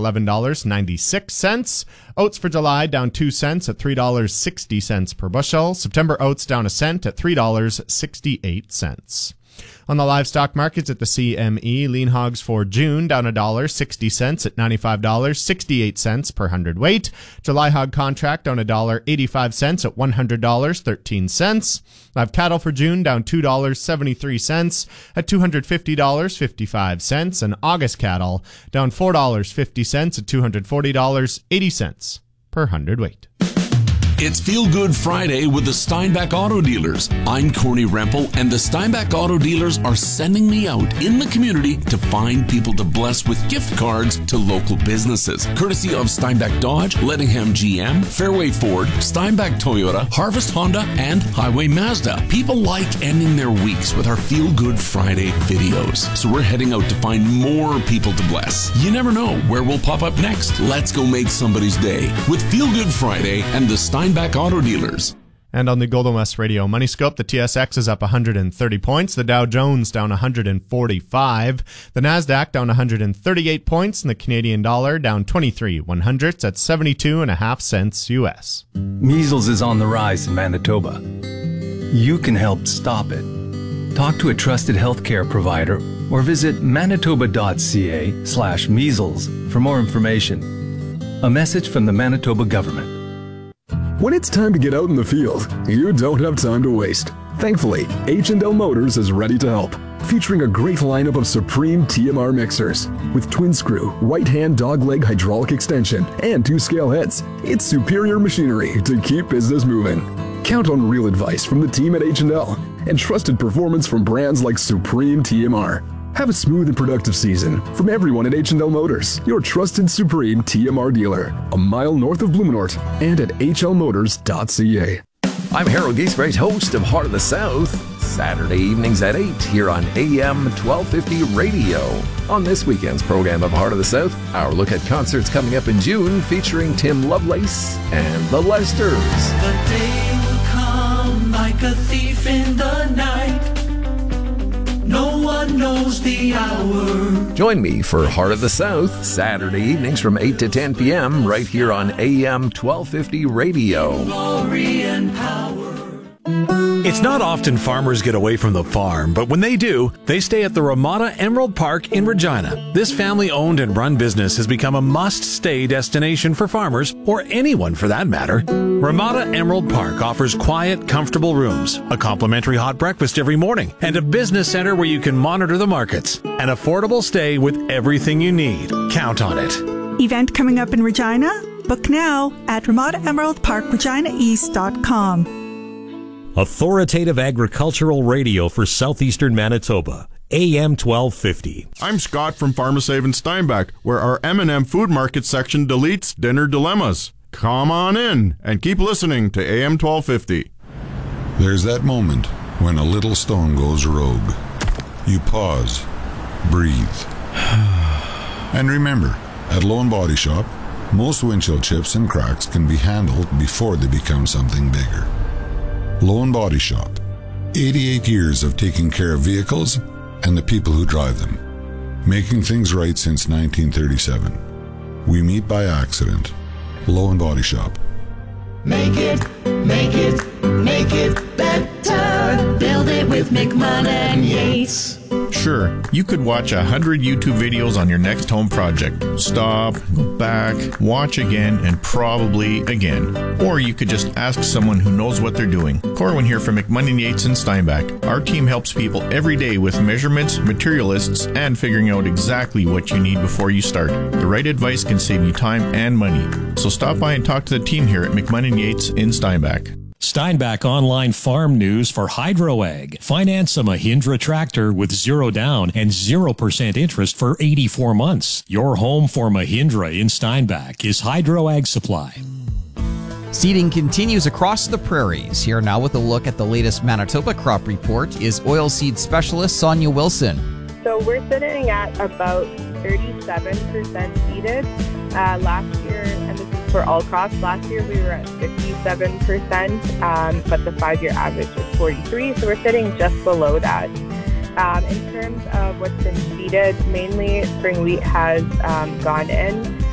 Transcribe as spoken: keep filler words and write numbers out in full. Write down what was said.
eleven dollars and ninety-six cents. Oats for July down two cents at three dollars and sixty cents per bushel. September oats down a cent at three dollars and sixty-eight cents. On the livestock markets at the C M E, lean hogs for June down one dollar and sixty cents at ninety-five dollars and sixty-eight cents per hundredweight. July hog contract down one dollar and eighty-five cents at one hundred dollars and thirteen cents. Live cattle for June down two dollars and seventy-three cents at two hundred fifty dollars and fifty-five cents. And August cattle down four dollars and fifty cents at two hundred forty dollars and eighty cents per hundredweight. It's Feel Good Friday with the Steinbach Auto Dealers. I'm Corny Rempel, and the Steinbach Auto Dealers are sending me out in the community to find people to bless with gift cards to local businesses. Courtesy of Steinbach Dodge, Lettingham G M, Fairway Ford, Steinbach Toyota, Harvest Honda, and Highway Mazda. People like ending their weeks with our Feel Good Friday videos. So we're heading out to find more people to bless. You never know where we'll pop up next. Let's go make somebody's day with Feel Good Friday and the Steinbach Steinbach Auto Dealers. And on the Golden West Radio Money Scope, the T S X is up one hundred thirty points, the Dow Jones down one hundred forty-five, the Nasdaq down one hundred thirty-eight points, and the Canadian dollar down twenty-three one hundredths at seventy-two and a half cents U S. Measles is on the rise in Manitoba. You can help stop it. Talk to a trusted healthcare provider or visit manitoba.ca slash measles for more information. A message from the Manitoba government. When it's time to get out in the field, you don't have time to waste. Thankfully, H and L Motors is ready to help, featuring a great lineup of Supreme T M R mixers. With twin screw, white hand dogleg hydraulic extension, and two scale heads, it's superior machinery to keep business moving. Count on real advice from the team at H and L and trusted performance from brands like Supreme T M R. Have a smooth and productive season from everyone at H and L Motors, your trusted Supreme T M R dealer, a mile north of Blumenort and at h l motors dot c a. I'm Harold Giesbrecht, host of Heart of the South, Saturday evenings at eight here on A M twelve fifty Radio. On this weekend's program of Heart of the South, our look at concerts coming up in June featuring Tim Lovelace and the Lesters. The day will come like a thief in the night. No one knows the hour. Join me for Heart of the South, Saturday evenings from eight to ten p.m. right here on A M twelve fifty Radio. Glory and power. It's not often farmers get away from the farm, but when they do, they stay at the Ramada Emerald Park in Regina. This family-owned and run business has become a must-stay destination for farmers, or anyone for that matter. Ramada Emerald Park offers quiet, comfortable rooms, a complimentary hot breakfast every morning, and a business center where you can monitor the markets. An affordable stay with everything you need. Count on it. Event coming up in Regina? Book now at ramada emerald park regina east dot com. Authoritative agricultural radio for southeastern Manitoba, A M twelve fifty. I'm Scott from Pharmasave in Steinbach, where our M and M Food Market section deletes dinner dilemmas. Come on in and keep listening to A M twelve fifty. There's that moment when a little stone goes rogue. You pause, breathe. And remember, at Lone Body Shop, most windshield chips and cracks can be handled before they become something bigger. Lone Body Shop. eighty-eight years of taking care of vehicles and the people who drive them. Making things right since nineteen thirty-seven. We meet by accident. Lone Body Shop. Make it, make it, make it better. Build it with McMahon and Yates. Sure, you could watch a hundred YouTube videos on your next home project. Stop, go back, watch again, and probably again. Or you could just ask someone who knows what they're doing. Corwin here from McMahon and Yates in Steinbach. Our team helps people every day with measurements, material lists, and figuring out exactly what you need before you start. The right advice can save you time and money. So stop by and talk to the team here at McMahon and Yates in Steinbach. Steinbach Online Farm News for HydroAg. Finance a Mahindra tractor with zero down and zero percent interest for eighty-four months. Your home for Mahindra in Steinbach is HydroAg Supply. Seeding continues across the prairies. Here now with a look at the latest Manitoba crop report is oilseed specialist Sonia Wilson. So we're sitting at about thirty-seven percent seeded. Uh, last year, and this is for all crops, last year we were at fifty-seven percent, um, but the five-year average is forty-three, so we're sitting just below that. Um, in terms of what's been seeded, mainly spring wheat has um, gone in.